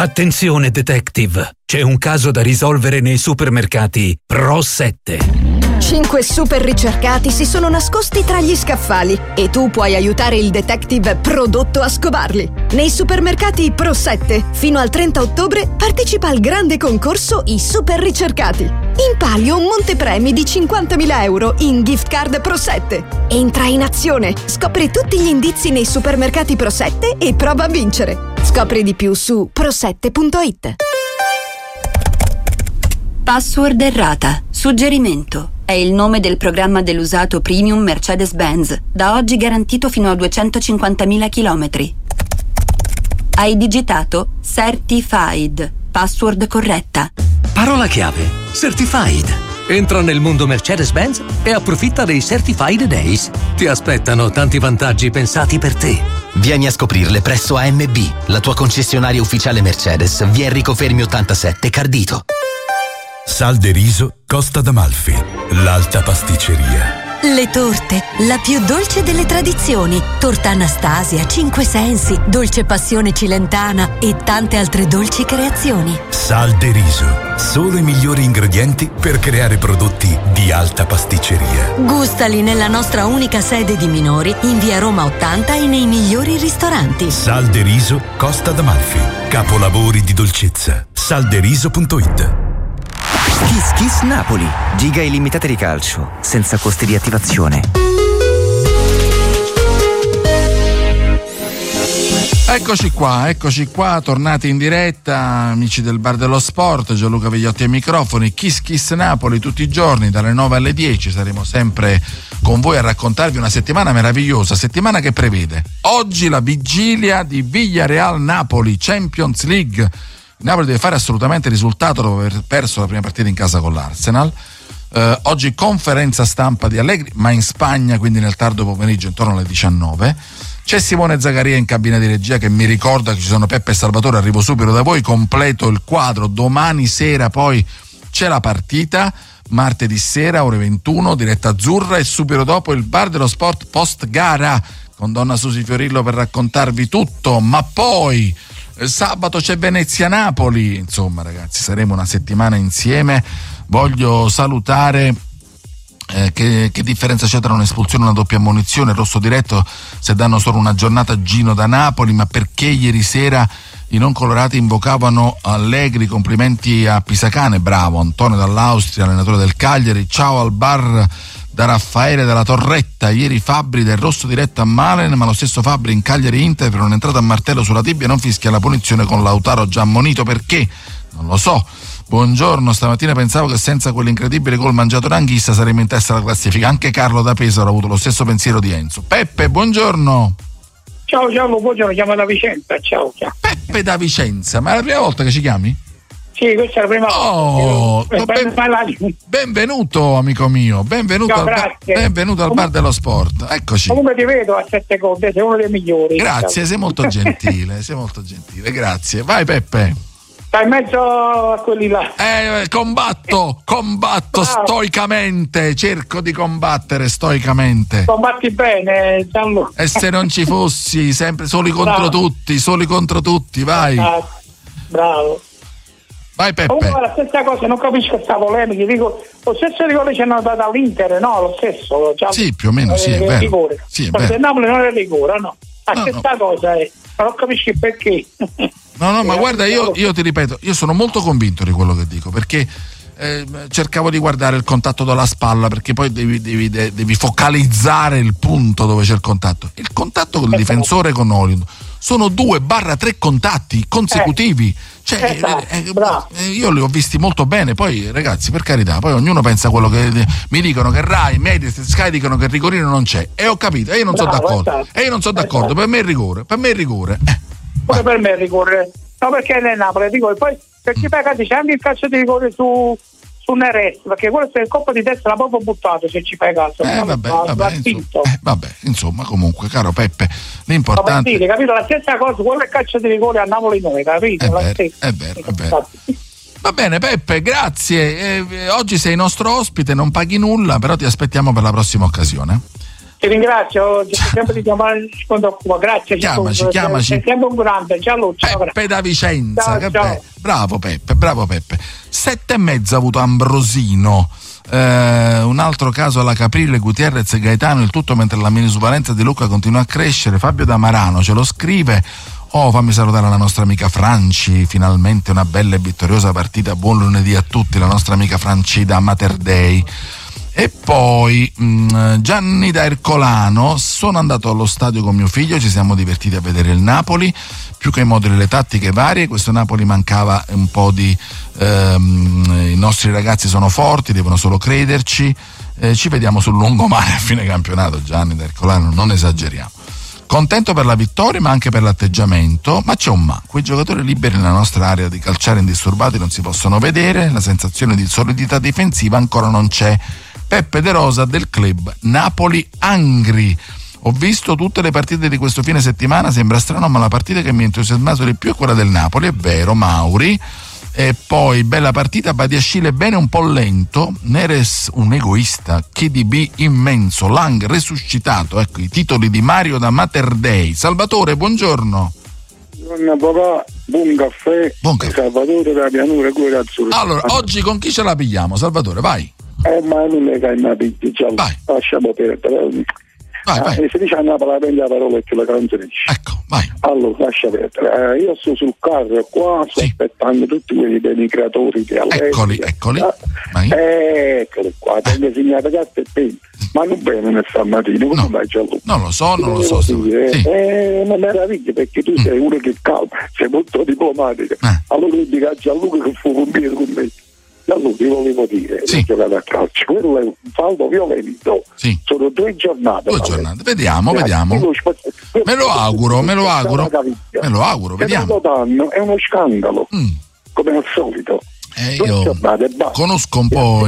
Attenzione detective, c'è un caso da risolvere nei supermercati Pro 7. 5 super ricercati si sono nascosti tra gli scaffali e tu puoi aiutare il detective prodotto a scovarli. Nei supermercati Pro 7, fino al 30 ottobre, partecipa al grande concorso I Super Ricercati. In palio un montepremi di 50.000 euro in gift card Pro 7. Entra in azione, scopri tutti gli indizi nei supermercati Pro 7 e prova a vincere. Scopri di più su pro7.it. Password errata. Suggerimento. È il nome del programma dell'usato premium Mercedes-Benz, da oggi garantito fino a 250.000 chilometri. Hai digitato Certified. Password corretta. Parola chiave: Certified. Entra nel mondo Mercedes-Benz e approfitta dei Certified Days. Ti aspettano tanti vantaggi pensati per te. Vieni a scoprirle presso AMB, la tua concessionaria ufficiale Mercedes, via Enrico Fermi 87, Cardito. Sal de Riso, Costa d'Amalfi, l'alta pasticceria. Le torte, la più dolce delle tradizioni. Torta Anastasia, Cinque Sensi, Dolce Passione Cilentana e tante altre dolci creazioni. Sal de Riso, solo i migliori ingredienti per creare prodotti di alta pasticceria. Gustali nella nostra unica sede di Minori, in via Roma 80 e nei migliori ristoranti. Sal de Riso, Costa d'Amalfi, capolavori di dolcezza. Salderiso.it. Kiss Kiss Napoli, giga illimitate di calcio, senza costi di attivazione. Eccoci qua, tornati in diretta, amici del Bar dello Sport, Gianluca Vigliotti ai microfoni. Kiss Kiss Napoli tutti i giorni dalle 9 alle 10, saremo sempre con voi a raccontarvi una settimana meravigliosa, settimana che prevede oggi la vigilia di Villarreal Napoli, Champions League. Napoli deve fare assolutamente risultato dopo aver perso la prima partita in casa con l'Arsenal. Oggi conferenza stampa di Allegri, ma in Spagna, quindi nel tardo pomeriggio intorno alle 19. C'è Simone Zagaria in cabina di regia che mi ricorda che ci sono Peppe e Salvatore, arrivo subito da voi, completo il quadro. Domani sera poi c'è la partita, martedì sera ore 21, diretta azzurra, e subito dopo il Bar dello Sport post gara con Donna Susi Fiorillo per raccontarvi tutto. Ma poi sabato c'è Venezia-Napoli, insomma ragazzi saremo una settimana insieme. Voglio salutare che differenza c'è tra un'espulsione e una doppia ammonizione, rosso diretto se danno solo una giornata Gino da Napoli, ma perché ieri sera i non colorati invocavano Allegri? Complimenti a Pisacane, bravo. Antonio dall'Austria, allenatore del Cagliari, ciao al bar da Raffaele dalla Torretta. Ieri Fabbri del rosso diretto a Malen, ma lo stesso Fabbri in Cagliari Inter per un'entrata a martello sulla tibia non fischia la punizione con Lautaro già ammonito. Perché? Non lo so. Buongiorno, stamattina pensavo che senza quell'incredibile gol mangiato da Anghissa saremmo in testa alla classifica. Anche Carlo da Pesaro ha avuto lo stesso pensiero di Enzo. Peppe, buongiorno. Ciao, buongiorno, chiamo da Vicenza, ciao. Peppe da Vicenza, ma è la prima volta che ci chiami? Sì, questa è la prima volta. Benvenuto amico mio, benvenuto, ciao, benvenuto al Bar dello Sport, eccoci. Comunque ti vedo a 7 cose, sei uno dei migliori. Grazie, sei molto gentile, grazie. Vai Peppe. Stai in mezzo a quelli là. Combatto stoicamente, cerco di combattere stoicamente. Combatti bene, Gianluca. E se non ci fossi, sempre soli contro tutti, vai. Bravo. Vai Peppe. Comunque la stessa cosa, non capisco questa polemica, dico, lo stesso rigore ci hanno dato all'Inter, no? Lo stesso. Sì, più o meno sì, è vero. Rigore. Sì, è perché vero. Napoli non è rigore, no? La stessa cosa è, ma non capisci perché. No, ma guarda, io ti ripeto, io sono molto convinto di quello che dico, perché cercavo di guardare il contatto dalla spalla, perché poi devi focalizzare il punto dove c'è il contatto. Il contatto con il difensore con Olindo sono 2/3 contatti consecutivi. Io li ho visti molto bene. Poi ragazzi, per carità, poi ognuno pensa quello che mi dicono, che Rai, Mediaset, Sky dicono che il rigorino non c'è, e ho capito, e io non sono d'accordo. Per me è rigore. Pure per me è rigore. No, perché nel Napoli dico, e poi per chi paga c'è anche il calcio di rigore su Neres, perché quello è il colpo di testa l'ha proprio buttato, se ci fai caso. Insomma, comunque, caro Peppe, l'importante è capito, la stessa cosa, quello è calcio di rigore a Napoli noi, capito? È vero. Va bene Peppe, grazie. Oggi sei nostro ospite, non paghi nulla, però ti aspettiamo per la prossima occasione. Ti ringrazio, sempre di chiamare quando occupa. Grazie. Chiamaci. Sei sempre un grande. Ciao. Peppe da Vicenza. Ciao. Bravo Peppe. 7,5 ha avuto Ambrosino. Un altro caso alla Caprile, Gutierrez e Gaetano, il tutto mentre la minusvalenza di Lucca continua a crescere. Fabio da Marano ce lo scrive. Fammi salutare la nostra amica Franci, finalmente una bella e vittoriosa partita. Buon lunedì a tutti, la nostra amica Franci da Mater Dei. E poi Gianni da Ercolano: sono andato allo stadio con mio figlio, ci siamo divertiti a vedere il Napoli, più che i moduli e le tattiche varie. Questo Napoli mancava un po' di i nostri ragazzi sono forti, devono solo crederci, ci vediamo sul lungomare a fine campionato. Gianni da Ercolano, non esageriamo. Contento per la vittoria ma anche per l'atteggiamento, ma c'è un ma: quei giocatori liberi nella nostra area di calciare indisturbati non si possono vedere, la sensazione di solidità difensiva ancora non c'è. Peppe De Rosa del club Napoli Angri: ho visto tutte le partite di questo fine settimana, sembra strano ma la partita che mi ha entusiasmato di più è quella del Napoli. È vero, Mauri. E poi bella partita, Badiashile bene, un po' lento, Neres un egoista, KDB immenso, Lang resuscitato. Ecco i titoli di Mario da Mater Dei. Salvatore, buongiorno. Buon caffè. Salvatore da Pianura Cuore Azzurro. Allora, oggi con chi ce la pigliamo, Salvatore? Vai. Ma non è che hai una picchia, lasciamo perdere. Vai. Se dice a Napoli la prende la parola e che la canzone dice. Ecco, vai. Allora, lascia perdere. Io sto sul carro qua, sto aspettando tutti quelli dei creatori di Eccoli. Vai. Eccoli qua, tengo segnato carta e penna. Ma non bene stamattina, come vai Gianluca? Non lo so. Sì. Una meraviglia, perché tu sei uno che calma, sei molto diplomatico. Allora io dico a Gianluca che fu con me. Allora ti volevo dire, giocare a calcio, quello è un fallo violento. Sì. Sono 2 giornate. Vediamo. Me lo auguro, vediamo. È uno scandalo, come al solito. Io conosco un po',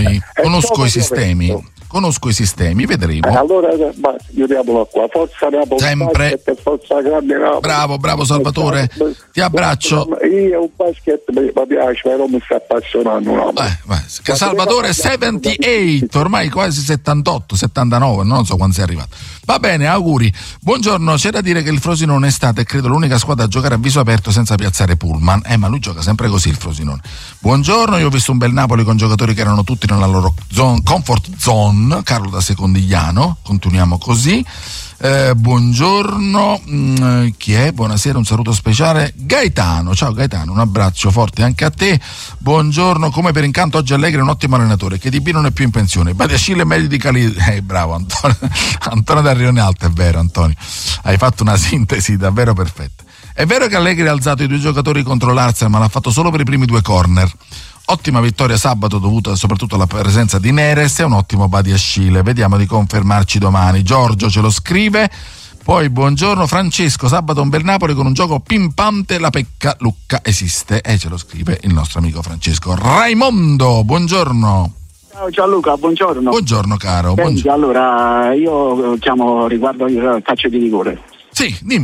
conosco i sistemi, vedremo. Allora chiudiamolo qua, forza Napoli, sempre. Forza grande Napoli. Bravo Salvatore, ti abbraccio. Io un basket mi piace, però mi sta appassionando. Salvatore 78, ormai quasi 78, 79, non so quando sei arrivato. Va bene, auguri. Buongiorno, c'è da dire che il Frosinone è stata, e credo, l'unica squadra a giocare a viso aperto senza piazzare pullman. Ma lui gioca sempre così, il Frosinone. Buongiorno, io ho visto un bel Napoli con giocatori che erano tutti nella loro comfort zone. Carlo da Secondigliano, continuiamo così. Buongiorno, chi è? Buonasera, un saluto speciale, Gaetano. Ciao Gaetano, un abbraccio forte anche a te. Buongiorno, come per incanto oggi Allegri è un ottimo allenatore, KDB non è più in pensione, Badiashile è meglio di Khalid. Bravo Antonio da Rione Alto, è vero Antonio, hai fatto una sintesi davvero perfetta. È vero che Allegri ha alzato i 2 giocatori contro l'Arsenal, ma l'ha fatto solo per i primi 2 corner. Ottima vittoria sabato dovuta soprattutto alla presenza di Neres e un ottimo Badiashile. Vediamo di confermarci domani. Giorgio ce lo scrive. Poi buongiorno Francesco, sabato un bel Napoli con un gioco pimpante, la pecca Lucca esiste. Ce lo scrive il nostro amico Francesco. Raimondo, buongiorno. Ciao Gianluca, buongiorno. Buongiorno caro. Buongiorno. Allora, io chiamo riguardo il calcio di rigore. Sì, dimmi.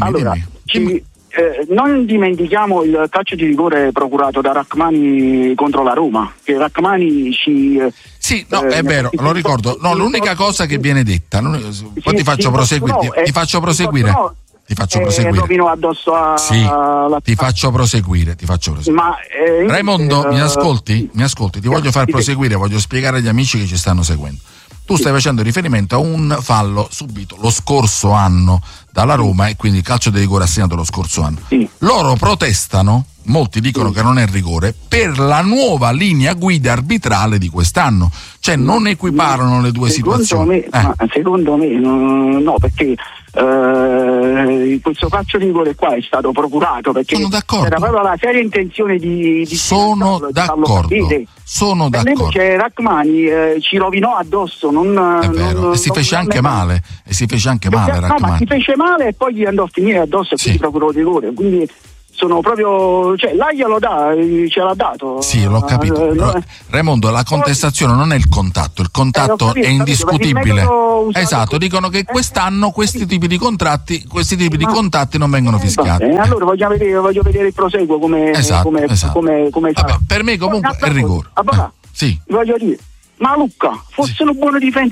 Non dimentichiamo il calcio di rigore procurato da Rachmani contro la Roma, che Rachmani è vero, lo ricordo. No, l'unica cosa che viene detta, poi ti faccio proseguire. Ti faccio proseguire. Rovino addosso ti faccio proseguire. Ma Raimondo, mi ascolti? Ti voglio far proseguire, voglio spiegare agli amici che ci stanno seguendo. Tu stai facendo riferimento a un fallo subito lo scorso anno dalla Roma e quindi il calcio di rigore assegnato lo scorso anno. Loro protestano, molti dicono che non è rigore, per la nuova linea guida arbitrale di quest'anno, cioè non equiparano le due situazioni. Secondo me no, perché questo calcio di rigore qua è stato procurato perché sono d'accordo. Era proprio la seria intenzione di sono d'accordo. Invece Rachmani ci rovinò addosso, è vero, e si fece anche male Rachmani. Ma si fece male e poi gli andò a finire addosso e quindi procurò il rigore, quindi sono proprio, là glielo ce l'ha dato. Sì, l'ho capito. Raimondo, la contestazione non è il contatto è indiscutibile. Esatto, dicono che quest'anno questi tipi di contatti non vengono fischiati. Allora voglio vedere il proseguo come Vabbè, per me comunque è rigore. Voglio dire, ma Lucca fosse un buon difensore.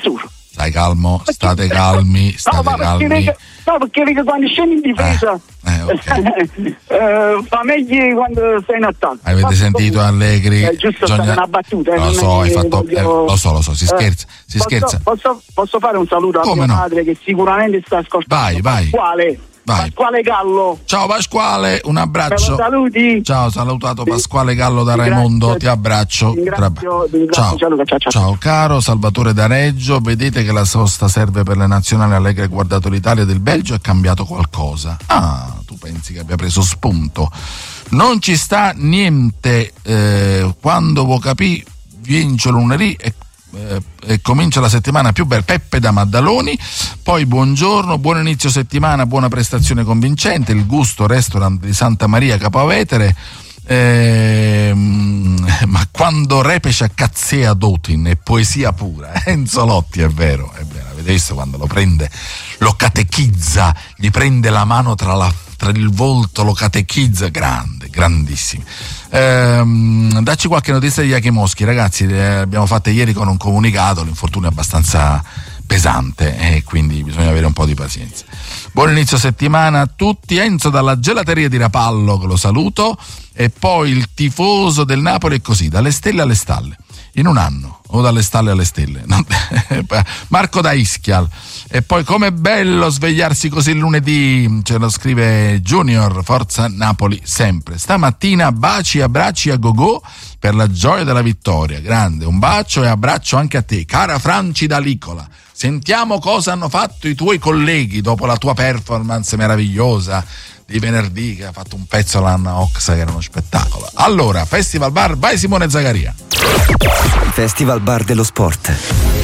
Stai calmo, state calmi, calmi. Perché quando scendi in difesa okay. fa meglio quando sei in attacco. Avete sentito Allegri? Giusto, bisogna... una battuta. Lo so, hai fatto... lo so, si scherza. Posso fare un saluto a mia madre che sicuramente sta ascoltando? Vai. Pasquale Gallo. Ciao Pasquale, un abbraccio. Saluti. Ciao, salutato Pasquale Gallo da Raimondo, ti abbraccio. Ciao caro Salvatore da Reggio, vedete che la sosta serve per le nazionali. Allegri ha guardato l'Italia del Belgio e è cambiato qualcosa. Ah, tu pensi che abbia preso spunto? Non ci sta niente, quando vuoi capì vince lunedì e comincia la settimana più bella. Peppe da Maddaloni. Poi buongiorno, buon inizio settimana, buona prestazione convincente, il Gusto Restaurant di Santa Maria Capovetere, ma quando Repesce cazzea Dotin è poesia pura. Enzo Lotti, è vero, avete visto quando lo prende, lo catechizza, gli prende la mano tra il volto, lo catechizza, grandissimi. Dacci qualche notizia di Jakimowski, ragazzi, abbiamo fatte ieri con un comunicato, l'infortunio è abbastanza pesante e quindi bisogna avere un po' di pazienza. Buon inizio settimana a tutti. Enzo dalla gelateria di Rapallo, che lo saluto, e poi il tifoso del Napoli è così, dalle stelle alle stalle in un anno, o dalle stalle alle stelle. Marco da Ischia. E poi com'è bello svegliarsi così il lunedì, ce lo scrive Junior, forza Napoli sempre. Stamattina baci e abbracci a Gogò per la gioia della vittoria, grande, un bacio e abbraccio anche a te, cara Franci da Licola. Sentiamo cosa hanno fatto i tuoi colleghi dopo la tua performance meravigliosa di venerdì, che ha fatto un pezzo all'Anna Oxa che era uno spettacolo. Allora, Festival Bar, vai Simone Zagaria. Festival Bar dello Sport.